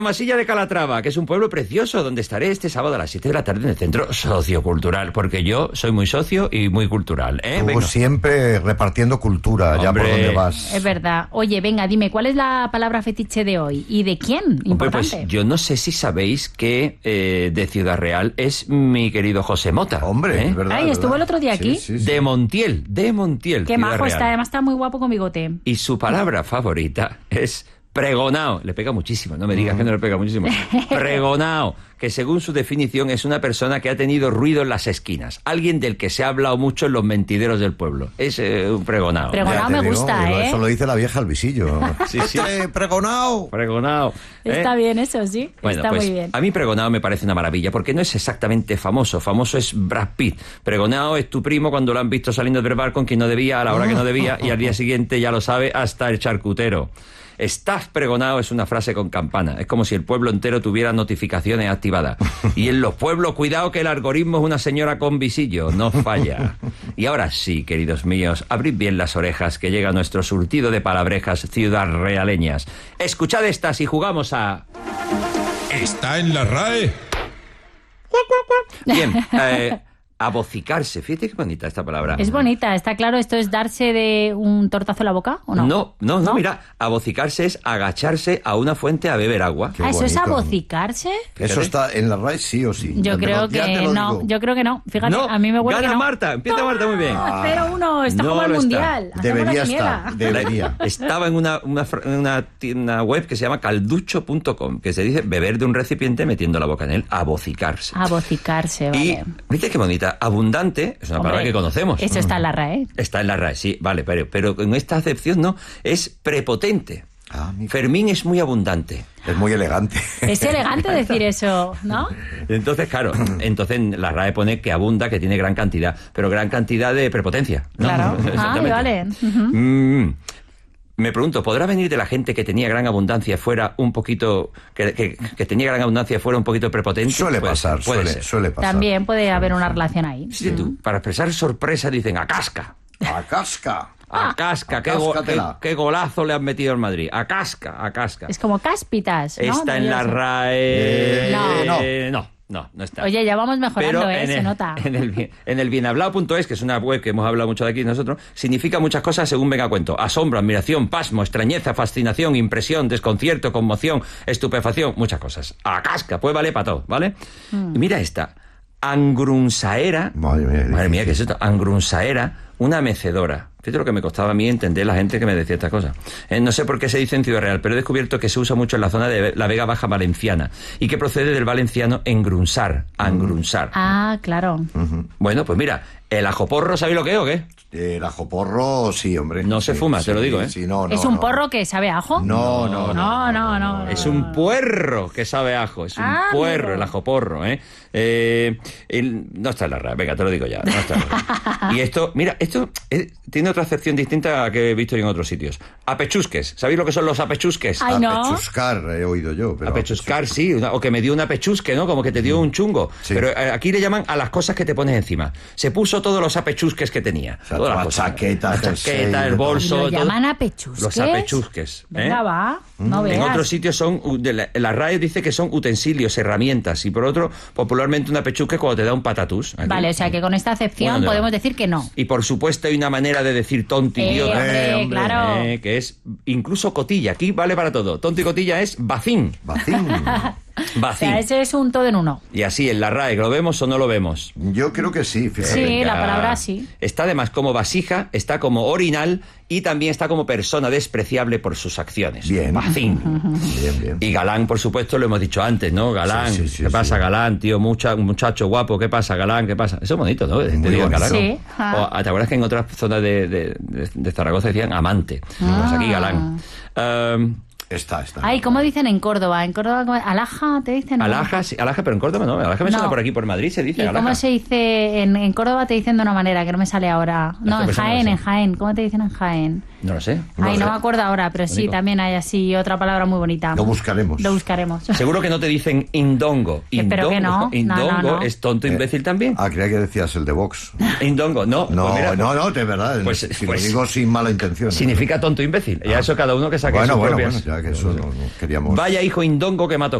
Masilla de Calatrava, que es un pueblo precioso donde estaré este sábado a las 7 de la tarde en el Centro Sociocultural, porque yo soy muy socio y muy cultural, ¿eh? Tú Venga. siempre repartiendo cultura, Hombre. ya por donde vas. Es verdad. Oye, venga, dime, ¿cuál es la palabra fetiche de hoy? ¿Y de quién? Hombre, Importante. pues yo no sé si sabéis que de Ciudad Real es mi querido José Mota. Hombre, ¿eh? es verdad. Ay, es ¿estuvo verdad. el otro día aquí? Sí, sí, sí. De Montiel, Qué Ciudad majo Real. está, además está muy guapo con bigote. Y su palabra favorita es pregonao. Le pega muchísimo, no me digas que no le pega muchísimo. Pregonao, que según su definición es una persona que ha tenido ruido en las esquinas. Alguien del que se ha hablado mucho en los mentideros del pueblo. Es un pregonao. Pregonao Ya te me digo, gusta, ¿eh? Eso lo dice la vieja al visillo. Sí, sí. Pregonao. Pregonao. Está bien eso, sí. Bueno, está pues muy bien. a mí Pregonao me parece una maravilla, porque no es exactamente famoso. Famoso es Brad Pitt. Pregonao es tu primo cuando lo han visto saliendo del bar con quien no debía, a la hora que no debía, y al día siguiente ya lo sabe hasta el charcutero. Estás pregonao es una frase con campana. Es como si el pueblo entero tuviera notificaciones activadas. Y en los pueblos, cuidado que el algoritmo es una señora con visillo, no falla. Y ahora sí, queridos míos, abrid bien las orejas que llega nuestro surtido de palabrejas ciudadrealeñas. Escuchad estas y jugamos a... ¿Está en la RAE? Bien, abocicarse. Fíjate qué bonita esta palabra. Es bonita, está claro, ¿esto es darse de un tortazo en la boca o no? No, mira, abocicarse es agacharse a una fuente a beber agua. Qué ¿Eso es bonito. abocicarse? Eso está en la RAE sí o sí. Yo Ya te creo lo- ya te que lo no, digo. yo creo que no. Fíjate, No, a mí me huele gana que no. Marta, empieza Marta muy bien. 0-1, esto No como el lo está. mundial. Hacemos la Debería quiniela. estar, debería. Estaba en una web que se llama calducho.com, que se dice beber de un recipiente metiendo la boca en él, abocicarse. Abocicarse, Y, vale. ¿viste qué bonita? Abundante, es una palabra Hombre, que conocemos. Eso está en la RAE. Está en la RAE, sí, vale, pero en esta acepción no, es prepotente. Ah, mira. Fermín es muy abundante. Es muy elegante. Es elegante decir eso, ¿no? Entonces, claro, la RAE pone que abunda, que tiene gran cantidad, pero gran cantidad de prepotencia, ¿no? Claro. Ah, Exactamente. vale. Ujú. Me pregunto, ¿podrá venir de la gente que tenía gran abundancia fuera un poquito que tenía gran abundancia fuera un poquito prepotente? Suele Puede pasar, ser, puede ser. suele pasar. También puede haber una relación ahí. Sí, tú, para expresar sorpresa dicen a casca. A casca. A casca, Acáscatela. qué golazo le han metido al Madrid. A casca, a casca. Es como cáspitas, ¿no? Está en la Debería ser. RAE. No está. Oye, ya vamos mejorando, Pero se nota. en el bienhablado.es, que es una web que hemos hablado mucho de aquí nosotros, significa muchas cosas según venga a cuento. Asombro, admiración, pasmo, extrañeza, fascinación, impresión, desconcierto, conmoción, estupefacción, muchas cosas. A casca, pues vale para todo, ¿vale? Y mira esta. Angrunsaera. Madre mía, ¿qué es esto? Angrunsaera, una mecedora. Fíjate lo que me costaba a mí entender la gente que me decía estas cosas. No sé por qué se dice en Ciudad Real, pero he descubierto que se usa mucho en la zona de la Vega Baja Valenciana y que procede del valenciano engrunsar, angrunsar. Ah, claro. Bueno, pues mira, el ajoporro, ¿sabéis lo que es o qué? El ajoporro, sí, hombre. No se Sí, fuma, te lo sí, digo, ¿eh? Sí, no, ¿Es un porro que sabe a ajo? No. No. Es un puerro que sabe a ajo, es un Ah, puerro, amigo. el ajoporro, ¿eh? No está en la RAE, venga, te lo digo ya, no está en la RAE. Y esto, mira, tiene otra acepción distinta a que he visto en otros sitios. Apechusques, ¿sabéis lo que son los apechusques? Ay, no. Apechuscar, he oído yo. Pero Apechuscar, sí, o que me dio una pechusque, ¿no? Como que te dio un chungo. Sí. Pero aquí le llaman a las cosas que te pones encima. Se puso todos los apechusques que tenía. O sea, Todas la las cosas. chaqueta, La el jersey, chaqueta, el de todo. bolso. ¿Y lo todo. llaman apechusques? Los apechusques. Venga, va. No veas. En otros sitios la RAE dice que son utensilios, herramientas, y por otro, popularmente una pechusque cuando te da un patatús. Aquí. Vale, o sea que con esta acepción Bueno, podemos decir que no. Y por supuesto hay una manera de decir tonto, idiota. Hombre, claro. Que es incluso cotilla. Aquí vale para todo. Tonto y cotilla es vacín. Bacín. O Vacín. sea, ese es un todo en uno. Y así en la RAE, ¿lo vemos o no lo vemos? Yo creo que sí, fíjate. Sí, Venga. la palabra sí. Está además como vasija, está como orinal y también está como persona despreciable por sus acciones. Bien. Vacín. Bien. Y galán, por supuesto, lo hemos dicho antes, ¿no? Galán, Sí, ¿qué pasa, sí. galán, tío? Un muchacho guapo, ¿qué pasa, galán? ¿Qué pasa? Eso es bonito, ¿no? Te Muy digo bonito. galán. Sí. ¿Te acuerdas que en otras zonas de Zaragoza decían amante? Pues aquí galán. Está. Ay, ¿cómo dicen en Córdoba? En Córdoba, ¿alhaja te dicen? Alhaja, sí, alhaja, pero en Córdoba no. Alhaja me No. suena por aquí, por Madrid, se dice ¿Y alhaja. cómo se dice en Córdoba? Te dicen de una manera que no me sale ahora. No, Esta en persona Jaén, no sé. en Jaén. ¿Cómo te dicen en Jaén? No lo sé. Ay, no sé. me acuerdo ahora, pero sí, Bonito. también hay así otra palabra muy bonita. Lo buscaremos. Lo buscaremos. Seguro que no te dicen indongo. Espero que no. Indongo No. es tonto imbécil también. Creía que decías el de Vox. Indongo, no. No, pues mira, no, de verdad. pues- si pues- lo digo sin mala intención. significa tonto imbécil. Ya eso cada uno que saque Bueno, sus bueno, propias. ya que eso no queríamos. Vaya hijo indongo que mató.